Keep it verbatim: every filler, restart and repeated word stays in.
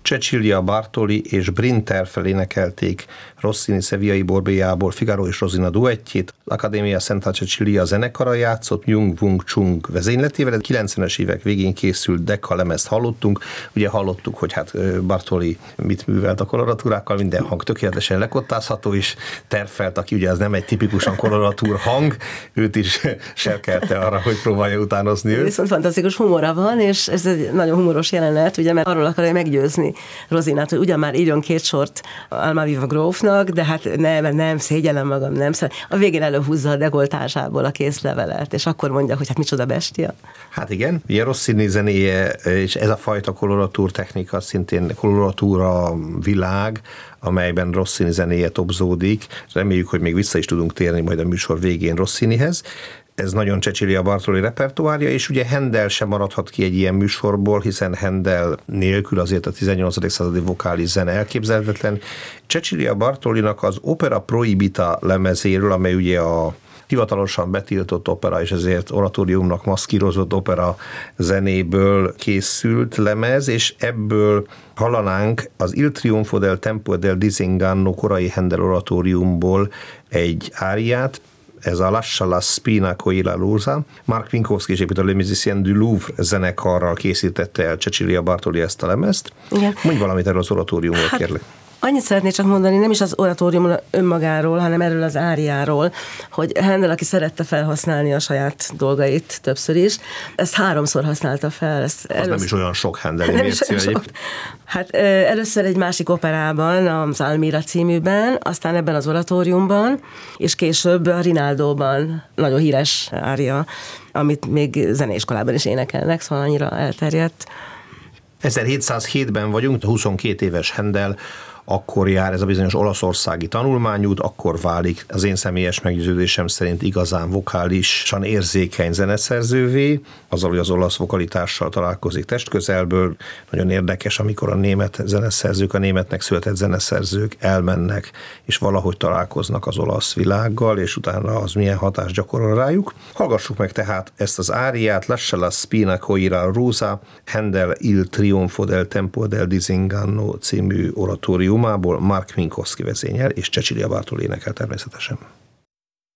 Cecilia Bartoli és Bryn Terfel énekelték Rossini Sevillai Borbélyából Figaro és Rosina duettjét. L'Accademia Santa Cecilia zenekara játszott Jung Wung Chung vezényletével. kilencvenes évek végén készült Decca lemezt hallottunk. Ugye hallottuk, hogy hát Bartoli mit művelt a koloratúrákkal, minden hang tökéletesen lekottázható, és Terfelt, aki ugye az nem egy tipikusan koloratúr hang, őt is serkelte arra, hogy próbálja utánozni őt. Viszont fantasztikus humora van, és ez egy nagyon humoros jelenet, ugye, mert arról akarja meggyőzni Rosinát, hogy ugyan már írjon két sort Almaviva grófnak, de hát nem, nem, szégyellem magam, nem. A végén előhúzza a dekoltásából a készlevelet, és akkor mondja, hogy hát micsoda bestia. Hát igen, ugye Rossini zenéje, és ez a fajta koloratúr technika, szintén koloratúra világ, amelyben Rossini zenéje tobzódik. Reméljük, hogy még vissza is tudunk térni majd a műsor végén Rossinihez. Ez nagyon Cecilia Bartoli repertoárja, és ugye Handel sem maradhat ki egy ilyen műsorból, hiszen Handel nélkül azért a tizennyolcadik századi vokális zene elképzelhetetlen. Cecilia Bartolinak az Opera Prohibita lemezéről, amely ugye a hivatalosan betiltott opera, és ezért oratóriumnak maszkírozott opera zenéből készült lemez, és ebből hallanánk az Il Trionfo del Tempo del Disinganno korai Handel oratóriumból egy áriát, ez a Lascia la spina coi la lusa. Mark Minkowski és épít a Le Musiciens du Louvre zenekarral készítette el Cecilia Bartoli ezt a lemezt. Igen. Mondj valamit erről az oratóriumról, hát, kérlek. Annyit szeretnék csak mondani, nem is az oratórium önmagáról, hanem erről az áriáról, hogy Handel, aki szerette felhasználni a saját dolgait többször is, ezt háromszor használta fel. Ezt az először... nem is olyan sok Handeli mércé egyébként. Hát először egy másik operában, az Almira címűben, aztán ebben az oratóriumban, és később a Rinaldóban, nagyon híres ária, amit még zeneiskolában is énekelnek, szóval annyira elterjedt. ezerhétszázhétben vagyunk, huszonkét éves Handel, akkor jár ez a bizonyos olaszországi tanulmányút, akkor válik az én személyes meggyőződésem szerint igazán vokálisan érzékeny zeneszerzővé, azzal, hogy az olasz vokalitással találkozik testközelből. Nagyon érdekes, amikor a német zeneszerzők, a németnek született zeneszerzők elmennek, és valahogy találkoznak az olasz világgal, és utána az milyen hatást gyakorol rájuk. Hallgassuk meg tehát ezt az áriát, Lascia la spina coi la rusa, Handel Il Trionfo del Tempo del Disinganno című oratórium, Mark Minkowski vezényel, és Cecilia Bartoli énekel természetesen.